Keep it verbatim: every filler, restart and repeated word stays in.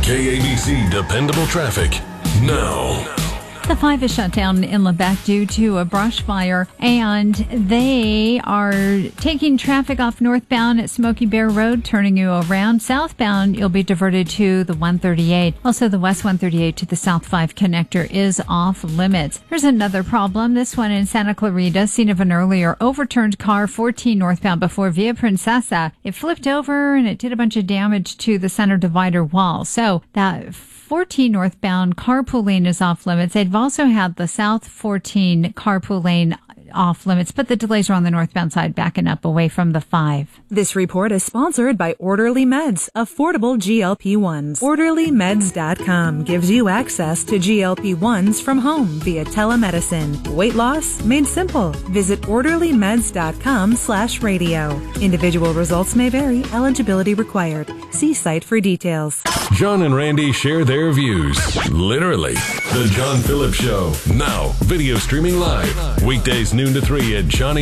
K A B C Dependable Traffic now. The five is shut down in Lebec due to a brush fire, and they are taking traffic off northbound at Smoky Bear Road, turning you around. Southbound, you'll be diverted to the one thirty-eight. Also, the West one thirty-eight to the South five connector is off limits. There's another problem. This one in Santa Clarita, scene of an earlier overturned car, fourteen northbound before Via Princesa. It flipped over and it did a bunch of damage to the center divider wall. So that fourteen northbound carpool lane is off limits. They've also had the South fourteen carpool lane off limits, but the delays are on the northbound side, backing up away from the five. This report is sponsored by Orderly Meds, affordable G L P ones. orderly meds dot com gives you access to G L P ones from home via telemedicine. Weight loss made simple. Visit orderly meds dot com slash radio. Individual results may vary. Eligibility required. See site for details. John and Randy share their views. Literally. The John Phillips Show. Now, video streaming live. Weekdays noon to three at Johnny